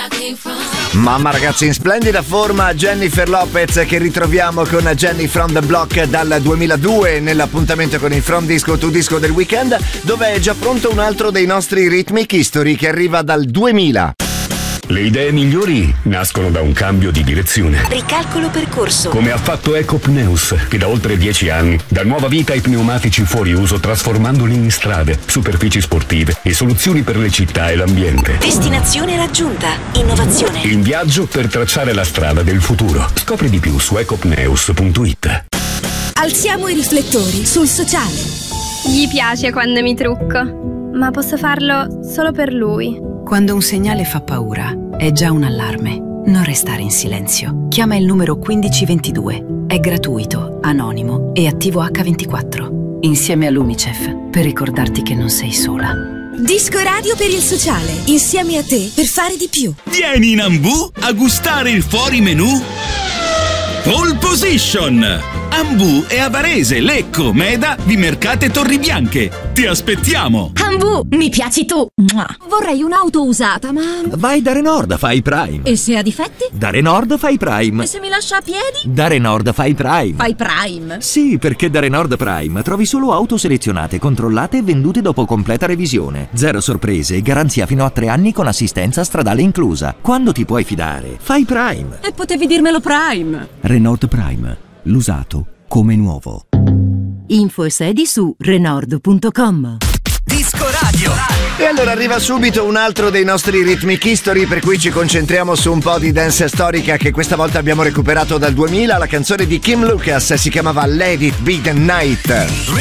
Mamma ragazzi, in splendida forma Jennifer Lopez, che ritroviamo con Jenny from the Block dal 2002 nell'appuntamento con il From Disco to Disco del weekend, dove è già pronto un altro dei nostri Rhythmic History che arriva dal 2000. Le idee migliori nascono da un cambio di direzione. Ricalcolo percorso. Come ha fatto Ecopneus, che da oltre 10 anni dà nuova vita ai pneumatici fuori uso, trasformandoli in strade, superfici sportive e soluzioni per le città e l'ambiente. Destinazione raggiunta. Innovazione. In viaggio per tracciare la strada del futuro. Scopri di più su ecopneus.it. Alziamo i riflettori sul sociale. Gli piace quando mi trucco, ma posso farlo solo per lui. Quando un segnale fa paura, è già un allarme. Non restare in silenzio. Chiama il numero 1522. È gratuito, anonimo e attivo H24. Insieme all'UNICEF, per ricordarti che non sei sola. Disco Radio per il sociale. Insieme a te per fare di più. Vieni in Ambu a gustare il fuori menù Pole Position. Ambu è a Varese, Lecco, Meda, Vimercate, Torribianche. Ti aspettiamo. Ambu, mi piaci tu. Vorrei un'auto usata, ma... Vai da Renault, fai Prime. E se ha difetti? Da Renault fai Prime. E se mi lascia a piedi? Da Renault fai Prime. Fai Prime? Sì, perché da Renault Prime trovi solo auto selezionate, controllate e vendute dopo completa revisione. Zero sorprese e garanzia fino a 3 anni con assistenza stradale inclusa. Quando ti puoi fidare, fai Prime. E potevi dirmelo Prime. Renault Prime. L'usato come nuovo. Info e sedi su Renault.com. Disco Radio. E allora arriva subito un altro dei nostri Rhythmic History, per cui ci concentriamo su un po' di dance storica che questa volta abbiamo recuperato dal 2000. La canzone di Kim Lucas si chiamava Let It Be the Night.